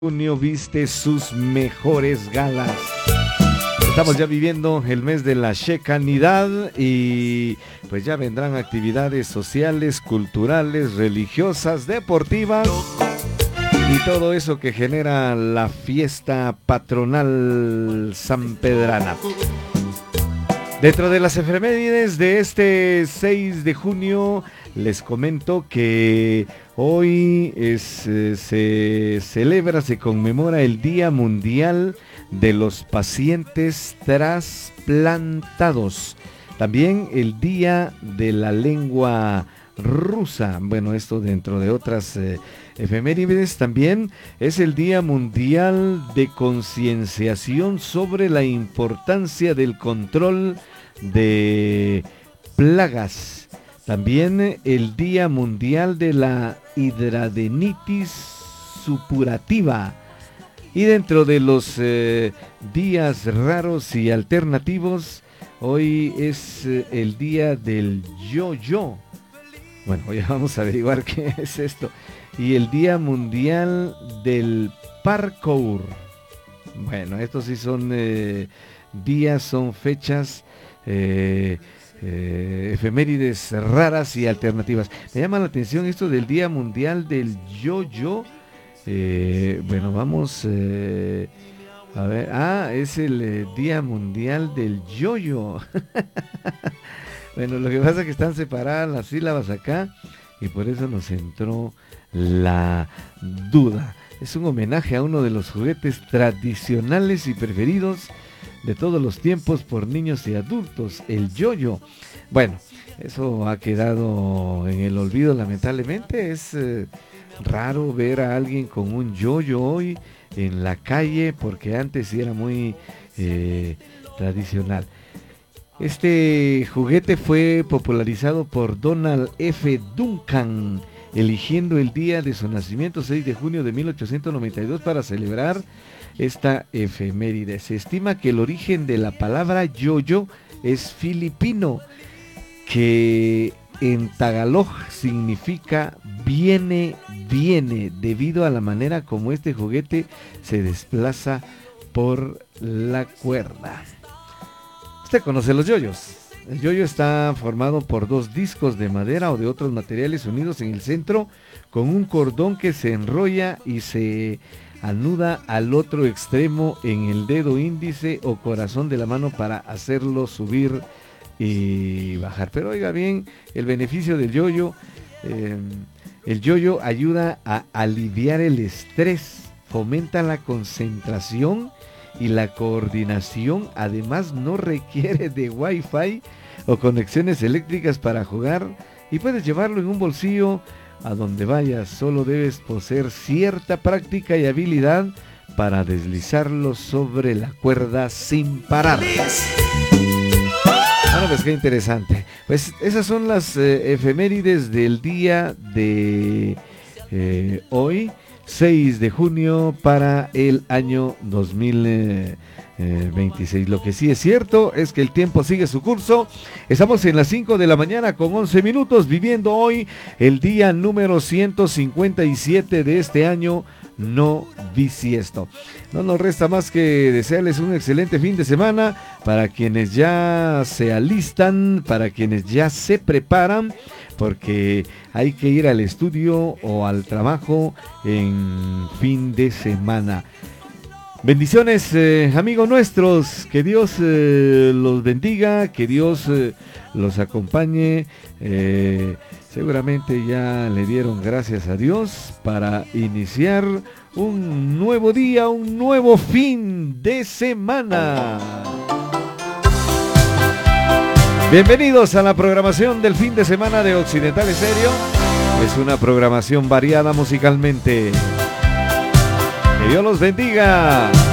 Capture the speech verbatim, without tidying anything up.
Junio viste sus mejores galas. Estamos ya viviendo el mes de la Shekanidad y pues ya vendrán actividades sociales, culturales, religiosas, deportivas y todo eso que genera la fiesta patronal sanpedrana. Dentro de las efemérides de este seis de junio, les comento que hoy es, eh, se celebra, se conmemora el Día Mundial de los Pacientes Trasplantados. También el Día de la Lengua Rusa. Bueno, esto dentro de otras eh, efemérides. También es el Día Mundial de Concienciación sobre la importancia del control de plagas. También el Día Mundial de la Hidradenitis Supurativa. Y dentro de los eh, días raros y alternativos, hoy es eh, el Día del Yo-Yo. Bueno, hoy vamos a averiguar qué es esto. Y el Día Mundial del Parkour. Bueno, estos sí son eh, días, son fechas, eh, eh, efemérides raras y alternativas. Me llama la atención esto del Día Mundial del Yo-Yo. Eh, bueno, vamos eh, a ver. Ah, es el eh, Día Mundial del Yo-Yo. Bueno, lo que pasa es que están separadas las sílabas acá y por eso nos entró la duda. Es un homenaje a uno de los juguetes tradicionales y preferidos de todos los tiempos por niños y adultos, el yo-yo. Bueno, eso ha quedado en el olvido lamentablemente. Es eh, raro ver a alguien con un yo-yo hoy en la calle porque antes sí era muy eh, tradicional. Este juguete fue popularizado por Donald F. Duncan, eligiendo el día de su nacimiento, seis de junio de mil ochocientos noventa y dos, para celebrar esta efeméride. Se estima que el origen de la palabra yo-yo es filipino, que en tagalog significa viene, viene, debido a la manera como este juguete se desplaza por la cuerda. Usted conoce los yoyos. El yoyo está formado por dos discos de madera o de otros materiales unidos en el centro con un cordón que se enrolla y se anuda al otro extremo en el dedo índice o corazón de la mano para hacerlo subir y bajar. Pero oiga bien, el beneficio del yoyo, eh, el yoyo ayuda a aliviar el estrés, fomenta la concentración y la coordinación. Además no requiere de wifi o conexiones eléctricas para jugar y puedes llevarlo en un bolsillo a donde vayas. Solo debes poseer cierta práctica y habilidad para deslizarlo sobre la cuerda sin parar. Bueno, pues qué interesante. Pues esas son las eh, efemérides del día de eh, hoy, seis de junio, para el año dos mil veintiséis. Lo que sí es cierto es que el tiempo sigue su curso. Estamos en las cinco de la mañana con once minutos, viviendo hoy el día número ciento cincuenta y siete de este año no bisiesto. No nos resta más que desearles un excelente fin de semana para quienes ya se alistan, para quienes ya se preparan, porque hay que ir al estudio o al trabajo en fin de semana. Bendiciones, eh, amigos nuestros, que Dios eh, los bendiga, que Dios eh, los acompañe. Eh, seguramente ya le dieron gracias a Dios para iniciar un nuevo día, un nuevo fin de semana. Bienvenidos a la programación del fin de semana de Occidental Estéreo. Es una programación variada musicalmente. Que Dios los bendiga.